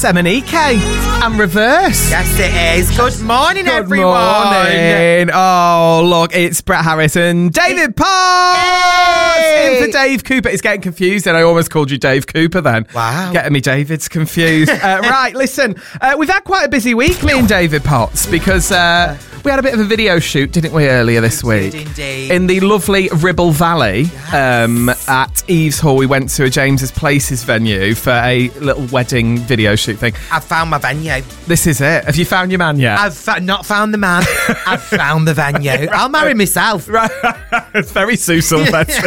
It's Emanike and Reverse. Yes, it is. Good morning, everyone. Morning. Oh, look, it's Brett Harris and David Potts in for Dave Cooper. It's getting confused, and I almost called you Dave Cooper then. Wow. Getting me David's confused. Right, listen, we've had quite a busy week, me and David Potts, because we had a bit of a video shoot, didn't we, earlier this week? Did indeed. In the lovely Ribble Valley, at Eves Hall. We went to a James's Places venue for a little wedding video shoot thing. I've found my venue. This is it. Have you found your man yet? I've not found the man. I've found the venue. I'll marry myself. Right. It's very Sue Sylvester.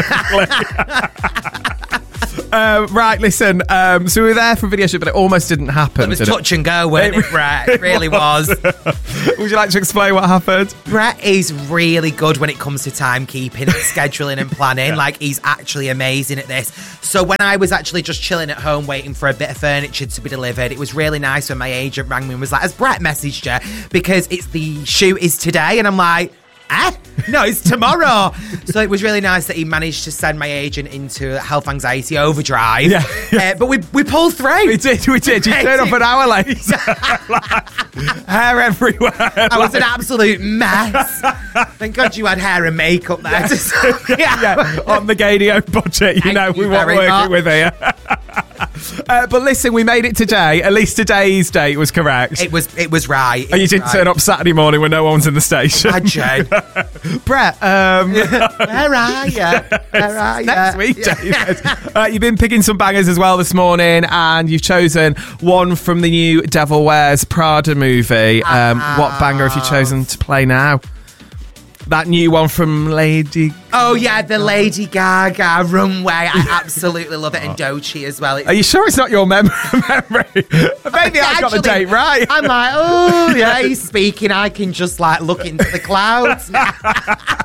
Right, listen. So we were there for a video shoot, but it almost didn't happen. It was touch and go, wasn't it, Brett? It really was. Would you like to explain what happened? Brett is really good when it comes to timekeeping and scheduling and planning. Like, he's actually amazing at this. So when I was actually just chilling at home waiting for a bit of furniture to be delivered, it was really nice when my agent rang me and was like, has Brett messaged you? Because the shoot is today. And I'm like, no, it's tomorrow. So it was really nice that he managed to send my agent into health anxiety overdrive. But we pulled through. We did. You turned up an hour late. Hair everywhere. I was an absolute mess. Thank God you had hair and makeup there. On the Gadio budget, we weren't working with here. But listen, we made it today. At least today's date was correct. It was right. And you didn't turn up Saturday morning when no one was in the station. Imagine. Brett, where are you? Next week, David. You've been picking some bangers as well this morning, and you've chosen one from the new Devil Wears Prada movie. What banger have you chosen to play now? That new one from Lady... Oh, yeah, the Lady Gaga Runway. I absolutely love it. And Doechii as well. Are you sure it's not your memory? Maybe I've got the date right. I'm like, oh, yeah, he's speaking. I can just, look into the clouds now.